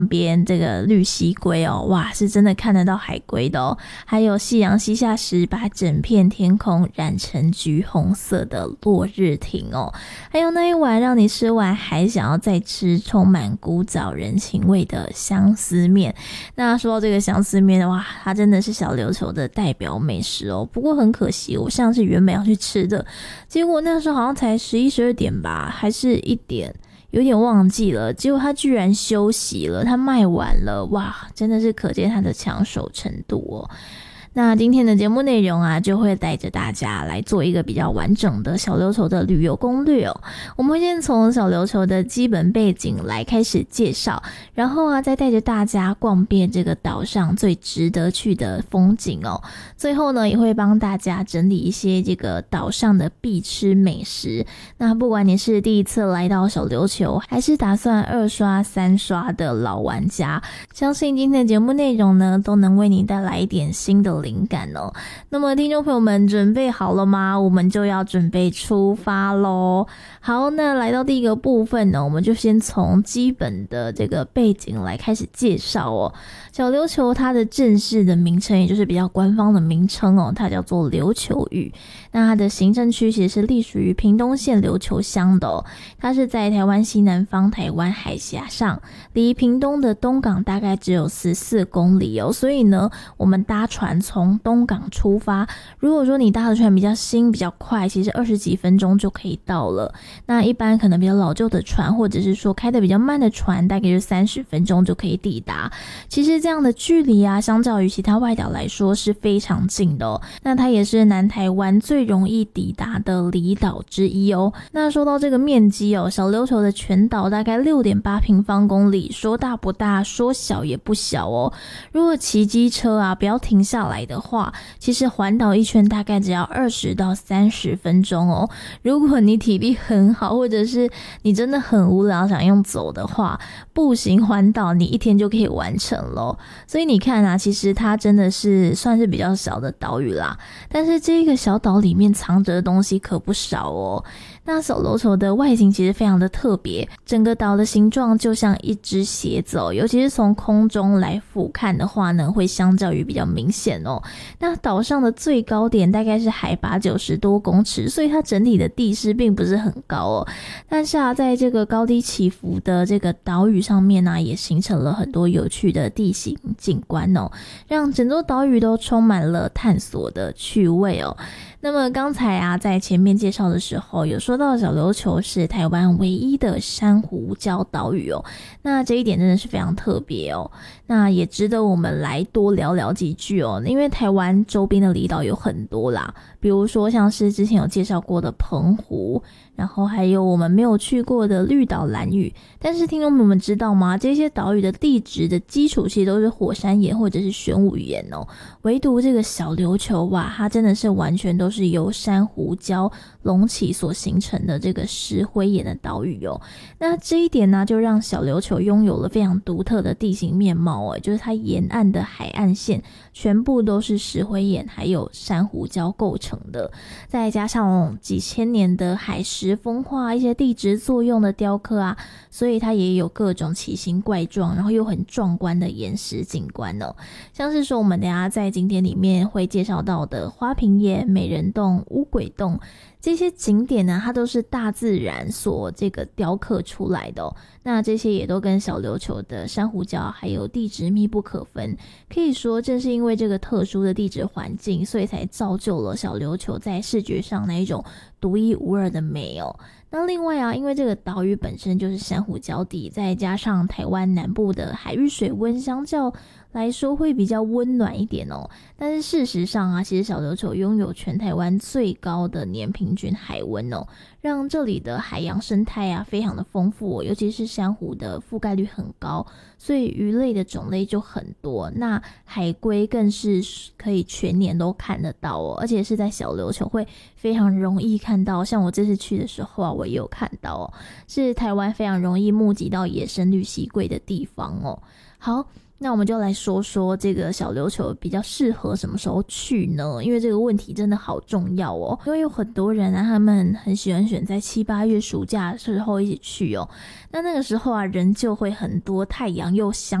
边这个绿蜥龟哦，哇，是真的看得到海龟的哦。还有夕阳西下时把整片天空染成橘红色的落日亭哦。还有那一碗让你吃完还想要再吃，充满古早人情味的相思面。那说到这个相思面的话，它真的是小琉球的代表美食哦。不过很可惜，我上次原本要去吃的，结果那时候好像才11、12点吧，还是1点。有点忘记了，结果他居然休息了，他卖完了，哇，真的是可见他的抢手程度哦。那今天的节目内容啊，就会带着大家来做一个比较完整的小琉球的旅游攻略哦。我们会先从小琉球的基本背景来开始介绍，然后啊，再带着大家逛遍这个岛上最值得去的风景哦。最后呢，也会帮大家整理一些这个岛上的必吃美食。那不管你是第一次来到小琉球，还是打算2刷、3刷的老玩家，相信今天的节目内容呢，都能为你带来一点新的灵感哦。那么听众朋友们准备好了吗？我们就要准备出发咯。好，那来到第一个部分呢，我们就先从基本的这个背景来开始介绍哦。小琉球它的正式的名称，也就是比较官方的名称哦，它叫做琉球屿。那它的行政区其实是隶属于屏东县琉球乡的哦，它是在台湾西南方台湾海峡上，离屏东的东港大概只有14公里哦。所以呢，我们搭船从东港出发，如果说你搭的船比较新比较快，其实20几分钟就可以到了。那一般可能比较老旧的船，或者是说开得比较慢的船，大概是30分钟就可以抵达。其实这样的距离啊，相较于其他外岛来说是非常近的哦。那它也是南台湾最容易抵达的离岛之一哦。那说到这个面积哦，小琉球的全岛大概 6.8 平方公里，说大不大，说小也不小哦。如果骑机车啊，不要停下来的话，其实环岛一圈大概只要20到30分钟哦。如果你体力很好，或者是你真的很无聊想用走的话，步行环岛你1天就可以完成咯。所以你看啊，其实它真的是算是比较小的岛屿啦，但是这个小岛里面藏着的东西可不少哦。那小琉球的外形其实非常的特别，整个岛的形状就像一只鞋子哦，尤其是从空中来俯瞰的话呢，会相较于比较明显哦。那岛上的最高点大概是海拔90多公尺，所以它整体的地势并不是很高哦。但是啊，在这个高低起伏的这个岛屿上面呢，也形成了很多有趣的地形景观哦，让整座岛屿都充满了探索的趣味哦。那么刚才啊，在前面介绍的时候有说到小琉球是台湾唯一的珊瑚礁岛屿哦，那这一点真的是非常特别哦。那也值得我们来多聊聊几句哦，因为台湾周边的离岛有很多啦，比如说像是之前有介绍过的澎湖，然后还有我们没有去过的绿岛兰屿。但是听众朋友们知道吗？这些岛屿的地质的基础其实都是火山岩或者是玄武岩哦，唯独这个小琉球哇，它真的是完全都是由珊瑚礁隆起所形成的这个石灰岩的岛屿哦。那这一点呢，就让小琉球拥有了非常独特的地形面貌哦，就是它沿岸的海岸线全部都是石灰岩还有珊瑚礁构成的，再加上几千年的海蚀风化一些地质作用的雕刻啊，所以它也有各种奇形怪状然后又很壮观的岩石景观哦。像是说我们等一下在景点里面会介绍到的花瓶岩、美人洞、乌鬼洞，这些景点呢，它都是大自然所这个雕刻出来的哦。那这些也都跟小琉球的珊瑚礁还有地质密不可分，可以说正是因为这个特殊的地质环境，所以才造就了小琉球在视觉上那一种独一无二的美哦。那另外啊，因为这个岛屿本身就是珊瑚礁地，再加上台湾南部的海域水温相较来说会比较温暖一点哦。但是事实上啊，其实小琉球拥有全台湾最高的年平均海温哦，让这里的海洋生态啊非常的丰富哦，尤其是珊瑚的覆盖率很高，所以鱼类的种类就很多。那海龟更是可以全年都看得到哦，而且是在小琉球会非常容易看到。像我这次去的时候啊， 我也有看到哦，是台湾非常容易目击到野生绿蜥龟的地方哦。好，那我们就来说说这个小琉球比较适合什么时候去呢？因为这个问题真的好重要哦，因为有很多人啊，他们很喜欢选在7、8月暑假的时候一起去哦。那个时候啊，人就会很多，太阳又香